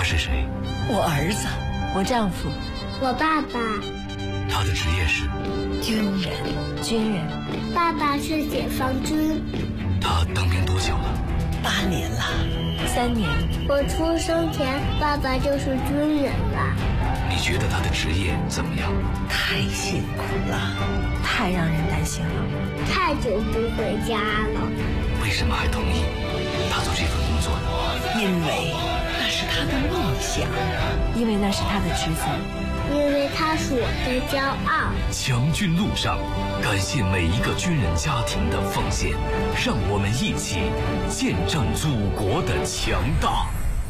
是谁？ 我儿子， 我丈夫， 我爸爸。 他的职业是军人。 爸爸是解放军。 他当兵多久了 ？8年了。 3年。 我出生前，爸爸就是军人了。 你觉得他的职业怎么样？ 太辛苦了， 太让人担心了。 太久不回家了。 为什么还同意他做这份工作呢？ 因为那是他的梦想， 因为那是他的职责， 因为他是我的骄傲。 强军路上，感谢每一个军人家庭的奉献，让我们一起见证祖国的强大。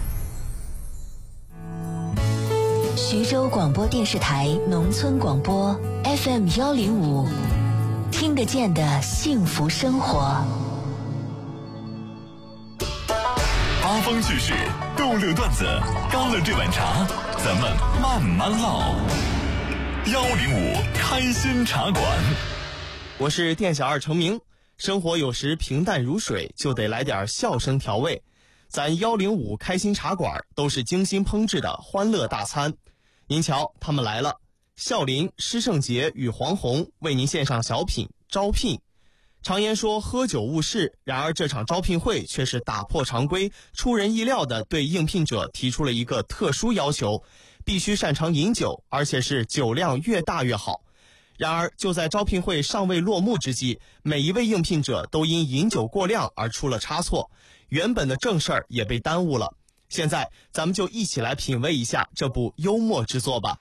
徐州广播电视台农村广播 FM105，听得见的幸福生活。 八方趣事，逗乐段子，干了这碗茶，咱们慢慢唠。105开心茶馆， 我是店小二程明。生活有时平淡如水，就得来点笑声调味。咱105开心茶馆都是精心烹制的欢乐大餐。您瞧，他们来了，孝林、施圣杰与黄宏为您献上小品招聘。常言说喝酒误事，然而这场招聘会却是打破常规，出人意料地对应聘者提出了一个特殊要求，必须擅长饮酒，而且是酒量越大越好。然而就在招聘会尚未落幕之际，每一位应聘者都因饮酒过量而出了差错，原本的正事儿也被耽误了。现在咱们就一起来品味一下这部幽默之作吧。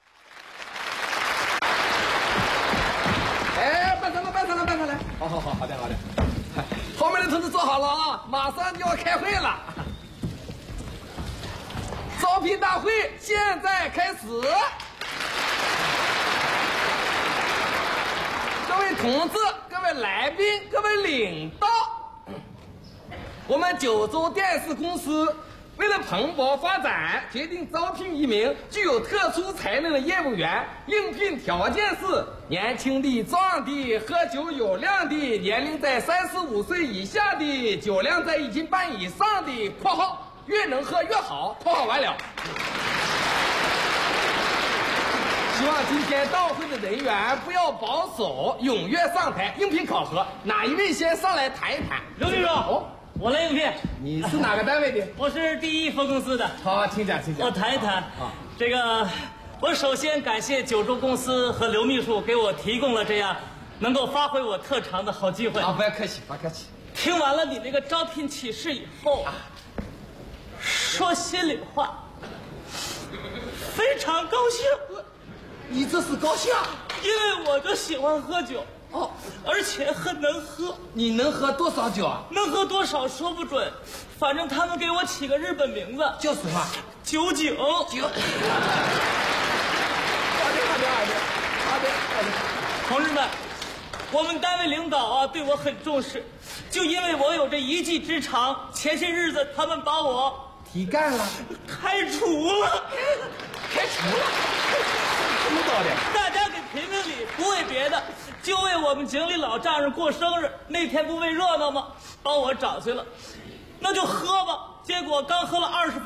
办上来，好的。后面的同志坐好了啊，马上就要开会了。招聘大会现在开始。各位同志、各位来宾、各位领导，我们九州电视公司为了蓬勃发展，决定招聘一名具有特殊才能的业务员。应聘条件是年轻的、壮的、喝酒有量的、年龄在35岁以下的、酒量在1斤半以上的（括号越能喝越好）（括号完了）。希望今天到会的人员不要保守，踊跃上台应聘考核。哪一位先上来谈一谈？ 刘秘书。我来应聘。 你是哪个单位的？ 我是第一分公司的。 好，请讲。 我谈一谈。这个，我首先感谢九州公司和刘秘书给我提供了这样能够发挥我特长的好机会。 不要客气，不客气。 听完了你那个招聘启事以后，说心里话，非常高兴。 你这是高兴？ 因为我就喜欢喝酒。而且很能喝。 你能喝多少酒啊？ 能喝多少说不准，反正他们给我起个日本名字， 叫什么 ？99。 好的。 同志们，我们单位领导啊对我很重视，就因为我有这一技之长，前些日子他们把我提干了， 开除了。 怎么搞的？ 大家给评评理，不为别的，就为我们经理老丈人过生日，那天不为热闹吗？把我找去了，那就喝吧。结果刚喝了20分